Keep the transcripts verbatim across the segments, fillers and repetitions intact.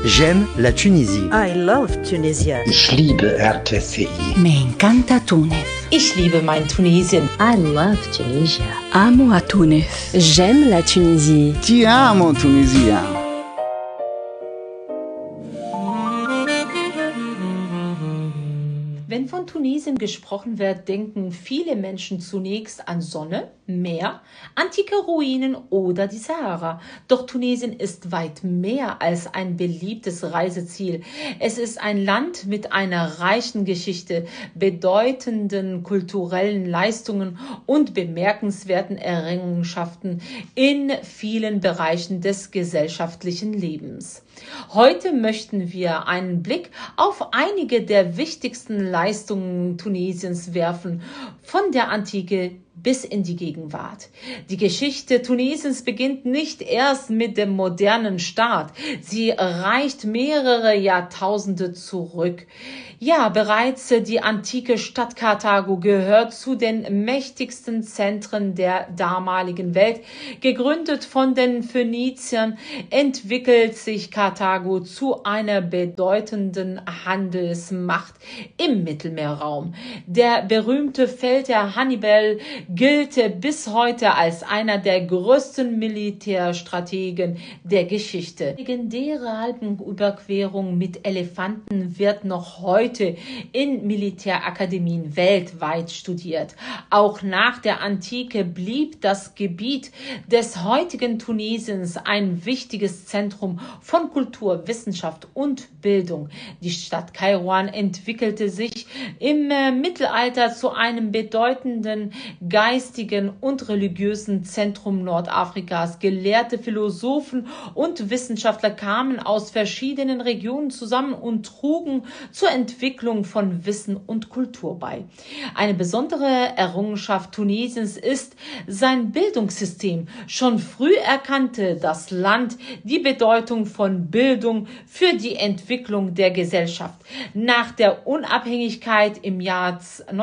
J'aime la Tunisie. I love Tunisia. Ich liebe R T C I. Me encanta Túnez. Ich liebe mein Tunesien. I love Tunisia. Amo a Túnez. J'aime la Tunisie. Ti amo, Tunisia. Wenn von Tunesien gesprochen wird, denken viele Menschen zunächst an Sonne, Meer, antike Ruinen oder die Sahara. Doch Tunesien ist weit mehr als ein beliebtes Reiseziel. Es ist ein Land mit einer reichen Geschichte, bedeutenden kulturellen Leistungen und bemerkenswerten Errungenschaften in vielen Bereichen des gesellschaftlichen Lebens. Heute möchten wir einen Blick auf einige der wichtigsten Leistungen Tunesiens werfen, von der Antike bis in die Gegenwart. Die Geschichte Tunesiens beginnt nicht erst mit dem modernen Staat. Sie reicht mehrere Jahrtausende zurück. Ja, bereits die antike Stadt Karthago gehört zu den mächtigsten Zentren der damaligen Welt. Gegründet von den Phöniziern, entwickelt sich Karthago zu einer bedeutenden Handelsmacht im Mittelmeerraum. Der berühmte Feldherr Hannibal gilt bis heute als einer der größten Militärstrategen der Geschichte. Die legendäre Alpenüberquerung mit Elefanten wird noch heute in Militärakademien weltweit studiert. Auch nach der Antike blieb das Gebiet des heutigen Tunesiens ein wichtiges Zentrum von Kultur, Wissenschaft und Bildung. Die Stadt Kairouan entwickelte sich im Mittelalter zu einem bedeutenden geistigen und religiösen Zentrum Nordafrikas. Gelehrte Philosophen und Wissenschaftler kamen aus verschiedenen Regionen zusammen und trugen zur Entwicklung von Wissen und Kultur bei. Eine besondere Errungenschaft Tunesiens ist sein Bildungssystem. Schon früh erkannte das Land die Bedeutung von Bildung für die Entwicklung der Gesellschaft. Nach der Unabhängigkeit im Jahr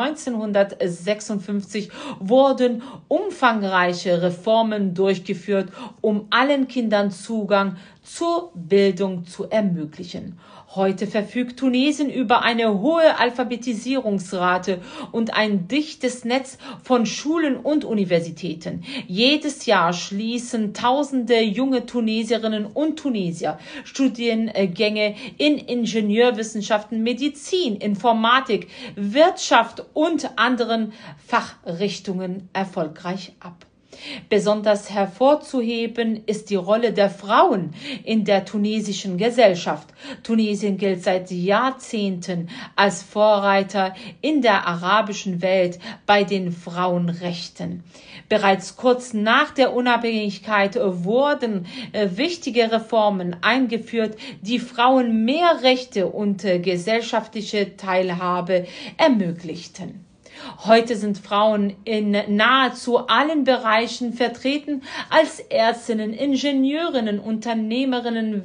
neunzehnhundertsechsundfünfzig wurden umfangreiche Reformen durchgeführt, um allen Kindern Zugang zur Bildung zu ermöglichen. Heute verfügt Tunesien über eine hohe Alphabetisierungsrate und ein dichtes Netz von Schulen und Universitäten. Jedes Jahr schließen tausende junge Tunesierinnen und Tunesier Studiengänge in Ingenieurwissenschaften, Medizin, Informatik, Wirtschaft und anderen Fachrichtungen erfolgreich ab. Besonders hervorzuheben ist die Rolle der Frauen in der tunesischen Gesellschaft. Tunesien gilt seit Jahrzehnten als Vorreiter in der arabischen Welt bei den Frauenrechten. Bereits kurz nach der Unabhängigkeit wurden wichtige Reformen eingeführt, die Frauen mehr Rechte und gesellschaftliche Teilhabe ermöglichten. Heute sind Frauen in nahezu allen Bereichen vertreten, als Ärztinnen, Ingenieurinnen, Unternehmerinnen,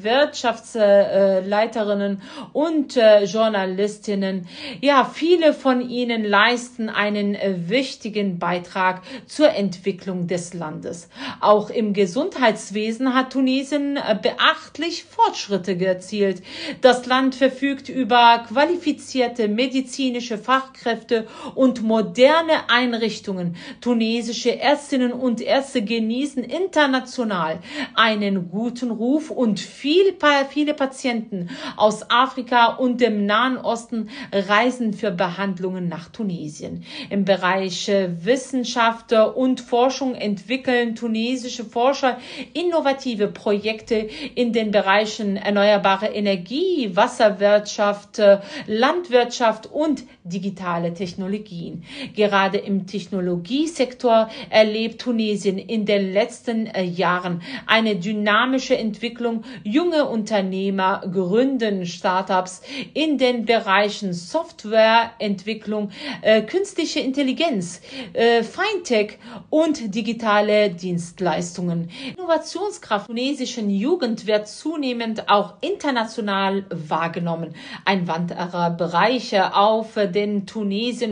Wirtschaftsleiterinnen und Journalistinnen. Ja, viele von ihnen leisten einen wichtigen Beitrag zur Entwicklung des Landes. Auch im Gesundheitswesen hat Tunesien beachtlich Fortschritte erzielt. Das Land verfügt über qualifizierte medizinische Fachkräfte und moderne Einrichtungen. Tunesische Ärztinnen und Ärzte genießen international einen guten Ruf und viel, viele Patienten aus Afrika und dem Nahen Osten reisen für Behandlungen nach Tunesien. Im Bereich Wissenschaft und Forschung entwickeln tunesische Forscher innovative Projekte in den Bereichen erneuerbare Energie, Wasserwirtschaft, Landwirtschaft und digitale Technologien. Gerade im Technologiesektor erlebt Tunesien in den letzten Jahren eine dynamische Entwicklung. Junge Unternehmer gründen Startups in den Bereichen Softwareentwicklung, äh, künstliche Intelligenz, äh, Fintech und digitale Dienstleistungen. Innovationskraft der tunesischen Jugend wird zunehmend auch international wahrgenommen. Ein weiterer Bereich, auf den Tunesien stolz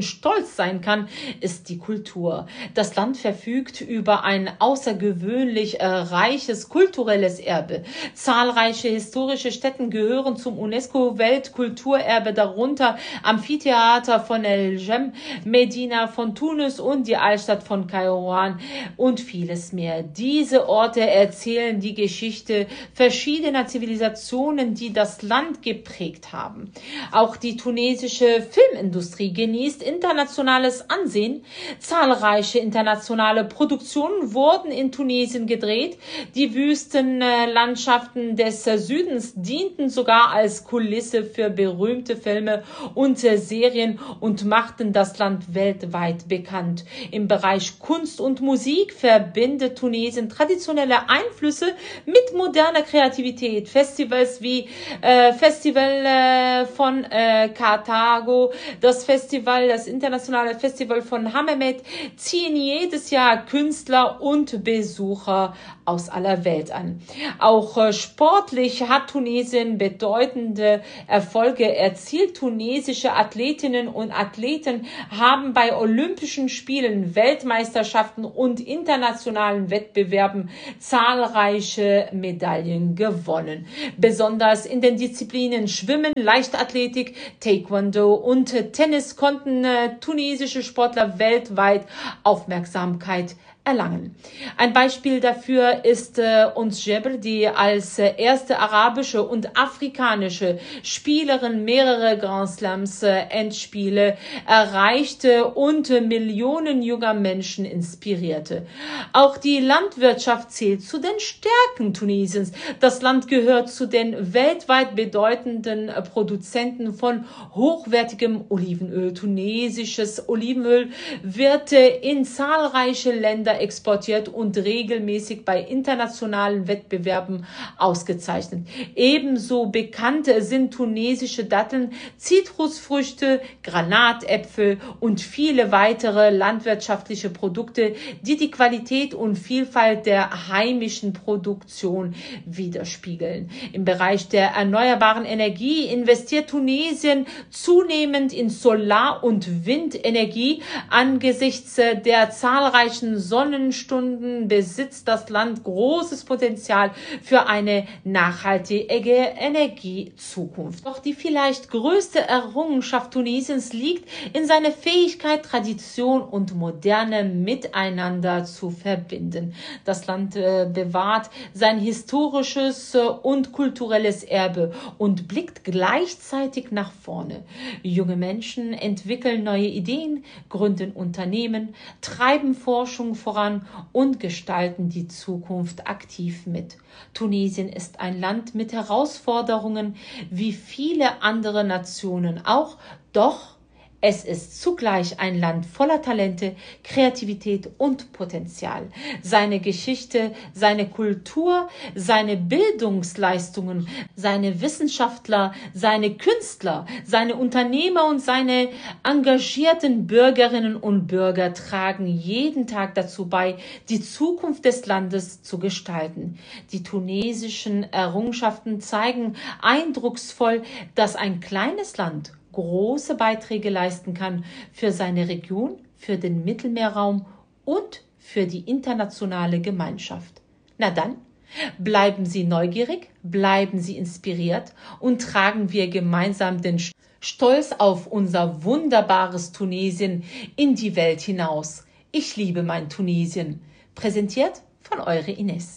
stolz sein kann, ist die Kultur. Das Land verfügt über ein außergewöhnlich äh, reiches kulturelles Erbe. Zahlreiche historische Stätten gehören zum UNESCO-Weltkulturerbe, darunter Amphitheater von El Jem, Medina von Tunis und die Altstadt von Kairouan und vieles mehr. Diese Orte erzählen die Geschichte verschiedener Zivilisationen, die das Land geprägt haben. Auch die tunesische Filmindustrie genießt internationales Ansehen. Zahlreiche internationale Produktionen wurden in Tunesien gedreht. Die Wüstenlandschaften des Südens dienten sogar als Kulisse für berühmte Filme und Serien und machten das Land weltweit bekannt. Im Bereich Kunst und Musik verbindet Tunesien traditionelle Einflüsse mit moderner Kreativität. Festivals wie äh, Festival äh, von äh, Karthago, das Festival, das internationale Festival von Hammamet ziehen jedes Jahr Künstler und Besucher aus aller Welt an. Auch äh, sportlich hat Tunesien bedeutende Erfolge erzielt. Tunesische Athletinnen und Athleten haben bei Olympischen Spielen, Weltmeisterschaften und internationalen Wettbewerben zahlreiche Medaillen gewonnen. Besonders in den Disziplinen Schwimmen, Leichtathletik, Taekwondo und Tennis konnten äh, tunesische Sportler weltweit Aufmerksamkeit erlangen. Ein Beispiel dafür ist äh, Ons Jebel, die als äh, erste arabische und afrikanische Spielerin mehrere Grand Slams äh, Endspiele erreichte und äh, Millionen junger Menschen inspirierte. Auch die Landwirtschaft zählt zu den Stärken Tunesiens. Das Land gehört zu den weltweit bedeutenden äh, Produzenten von hochwertigem Olivenöl. Tunesisches Olivenöl wird äh, in zahlreiche Länder exportiert und regelmäßig bei internationalen Wettbewerben ausgezeichnet. Ebenso bekannt sind tunesische Datteln, Zitrusfrüchte, Granatäpfel und viele weitere landwirtschaftliche Produkte, die die Qualität und Vielfalt der heimischen Produktion widerspiegeln. Im Bereich der erneuerbaren Energie investiert Tunesien zunehmend in Solar- und Windenergie. Angesichts der zahlreichen Sonnenstunden besitzt das Land großes Potenzial für eine nachhaltige Energiezukunft. Doch die vielleicht größte Errungenschaft Tunesiens liegt in seiner Fähigkeit, Tradition und Moderne miteinander zu verbinden. Das Land äh, bewahrt sein historisches äh, und kulturelles Erbe und blickt gleichzeitig nach vorne. Junge Menschen entwickeln neue Ideen, gründen Unternehmen, treiben Forschung voran und gestalten die Zukunft aktiv mit. Tunesien ist ein Land mit Herausforderungen wie viele andere Nationen auch, doch es ist zugleich ein Land voller Talente, Kreativität und Potenzial. Seine Geschichte, seine Kultur, seine Bildungsleistungen, seine Wissenschaftler, seine Künstler, seine Unternehmer und seine engagierten Bürgerinnen und Bürger tragen jeden Tag dazu bei, die Zukunft des Landes zu gestalten. Die tunesischen Errungenschaften zeigen eindrucksvoll, dass ein kleines Land große Beiträge leisten kann für seine Region, für den Mittelmeerraum und für die internationale Gemeinschaft. Na dann, bleiben Sie neugierig, bleiben Sie inspiriert und tragen wir gemeinsam den Stolz auf unser wunderbares Tunesien in die Welt hinaus. Ich liebe mein Tunesien. Präsentiert von eure Ines.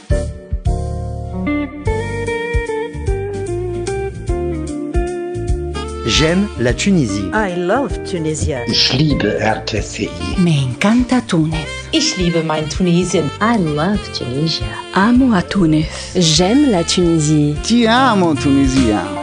J'aime la Tunisie. I love Tunisia. Ich liebe R T C I. Me encanta Túnez. Ich liebe mein Tunesien. I love Tunisia. Amo a Túnez. J'aime la Tunisie. Ti amo, Tunisia.